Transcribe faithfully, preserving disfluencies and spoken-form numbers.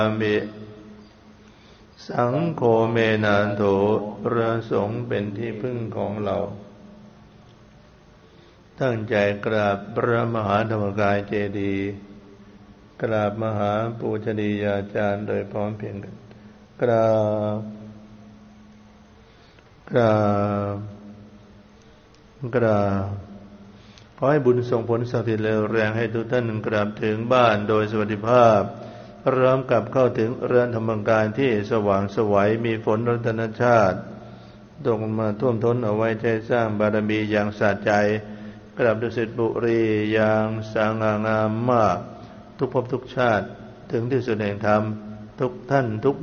มิสังโฆเมนันโถพระสงฆ์เป็นที่พึ่งของเราตั้งใจกราบพระมหาธรรมกายเจดีย์กราบมหาปูชนียาจารย์โดยพร้อมเพรียงกันกราบกราบกราบขอให้บุญส่งผลศักดิ์สิทธิ์เร็วแรงให้ทุกท่านกลับถึงบ้านโดยสวัสดิภาพพร้อมกับเข้าถึงเรือนธรรมกายที่สว่างไสวมีฝนรัตนชาติตกมาท่วมท้นเอาไว้ใจสร้างบารมีอย่างสะใจกลับดุสิตบุรีอย่างสง่างามมากทุกภพทุกชาติถึงที่สุดแห่งธรรมทุกท่านทุก